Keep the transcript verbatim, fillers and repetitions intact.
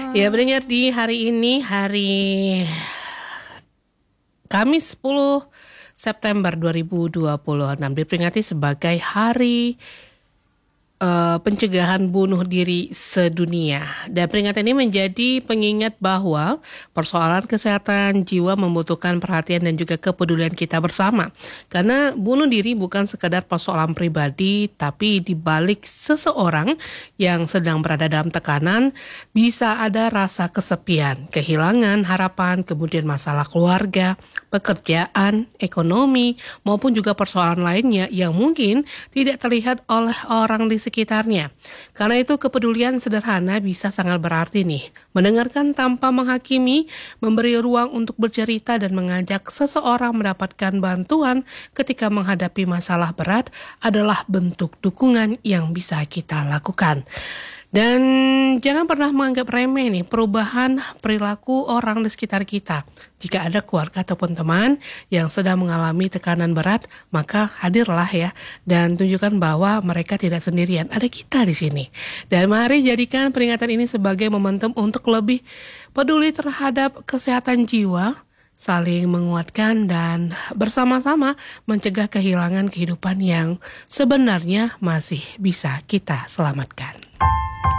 Ya, pendengar, di hari ini, hari Kamis sepuluh September dua ribu dua puluh enam diperingati sebagai Hari Uh, pencegahan bunuh diri sedunia. Dan peringatan ini menjadi pengingat bahwa persoalan kesehatan jiwa membutuhkan perhatian dan juga kepedulian kita bersama. Karena bunuh diri bukan sekadar persoalan pribadi, tapi di balik seseorang yang sedang berada dalam tekanan, bisa ada rasa kesepian, kehilangan harapan, kemudian masalah keluarga, pekerjaan, ekonomi, maupun juga persoalan lainnya yang mungkin tidak terlihat oleh orang di sekitarnya. Karena itu kepedulian sederhana bisa sangat berarti nih. Mendengarkan tanpa menghakimi, memberi ruang untuk bercerita dan mengajak seseorang mendapatkan bantuan ketika menghadapi masalah berat adalah bentuk dukungan yang bisa kita lakukan. Dan jangan pernah menganggap remeh nih perubahan perilaku orang di sekitar kita. Jika ada keluarga ataupun teman yang sedang mengalami tekanan berat, maka hadirlah ya dan tunjukkan bahwa mereka tidak sendirian. Ada kita di sini. Dan mari jadikan peringatan ini sebagai momentum untuk lebih peduli terhadap kesehatan jiwa, saling menguatkan dan bersama-sama mencegah kehilangan kehidupan yang sebenarnya masih bisa kita selamatkan.